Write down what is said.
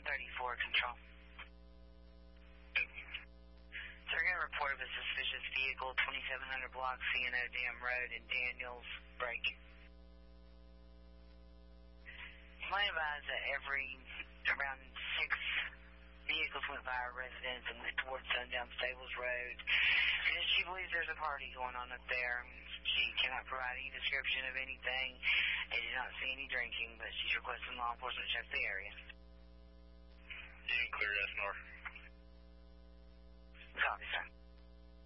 134 control. So we're going to report of a suspicious vehicle, 2700 block C&O Dam Road in Daniels, break. You might advise that around 6 vehicles went by our residence and went towards Sundown Stables Road. And she believes there's a party going on up there. She cannot provide any description of anything and did not see any drinking, but she's requesting law enforcement check the area. You can clear S north. Copy, sir.